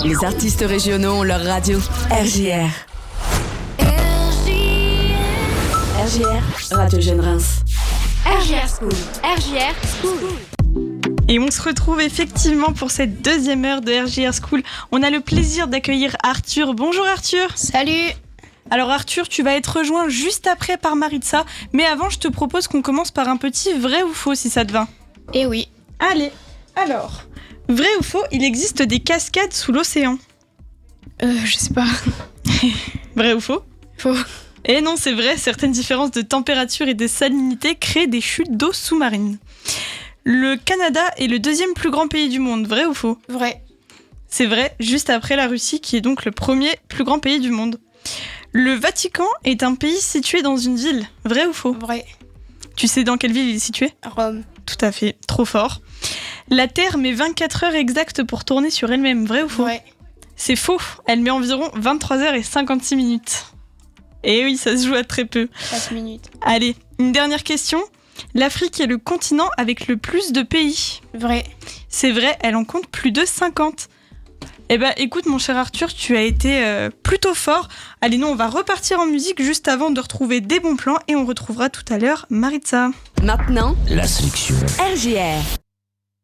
Les artistes régionaux ont leur radio. RJR. RJR, Radio Jeune Reims. RJR School. RJR School. Et on se retrouve effectivement pour cette deuxième heure de RJR School. On a le plaisir d'accueillir Arthur. Bonjour Arthur. Salut. Alors Arthur, tu vas être rejoint juste après par Maritza. Mais avant, je te propose qu'on commence par un petit vrai ou faux si ça te va. Eh oui. Allez, alors. Vrai ou faux, il existe des cascades sous l'océan? Je sais pas. Vrai ou faux? Faux. Et non, c'est vrai, certaines différences de température et de salinité créent des chutes d'eau sous-marine. Le Canada est le deuxième plus grand pays du monde, vrai ou faux? Vrai. C'est vrai, juste après la Russie, qui est donc le premier plus grand pays du monde. Le Vatican est un pays situé dans une ville, vrai ou faux? Vrai. Tu sais dans quelle ville il est situé? Rome. Tout à fait, trop fort. La Terre met 24 heures exactes pour tourner sur elle-même, vrai ou faux? Vrai. C'est faux, elle met environ 23h56. Et oui, ça se joue à très peu. 4 minutes. Allez, une dernière question. L'Afrique est le continent avec le plus de pays. Vrai. C'est vrai, elle en compte plus de 50. Eh ben, écoute, mon cher Arthur, tu as été plutôt fort. Allez, nous, on va repartir en musique juste avant de retrouver des bons plans et on retrouvera tout à l'heure Maritza. Maintenant, La sélection RJR.